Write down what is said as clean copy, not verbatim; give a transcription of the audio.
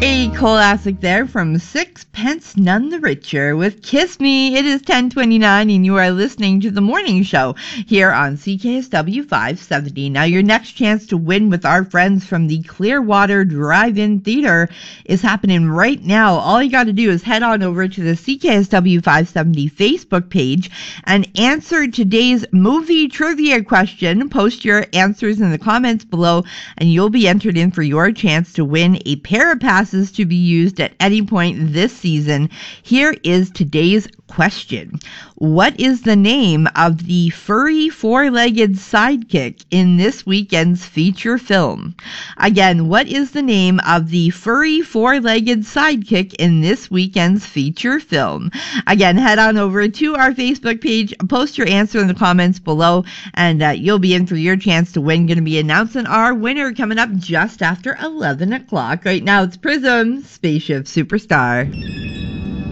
A classic there from Sixpence None the Richer with Kiss Me. It is 10:29 and you are listening to The Morning Show here on CKSW 570. Now your next chance to win with our friends from the Clearwater Drive-In Theater is happening right now. All you got to do is head on over to the CKSW 570 Facebook page and answer today's movie trivia question. Post your answers in the comments below and you'll be entered in for your chance to win a pair of passes to be used at any point this season. Here is today's question. What is the name of the furry four-legged sidekick in this weekend's feature film? Again, what is the name of the furry four-legged sidekick in this weekend's feature film? Again, head on over to our Facebook page, post your answer in the comments below, and you'll be in for your chance to win. Going to be announcing our winner coming up just after 11 o'clock. Right now, it's Prism, Spaceship Superstar.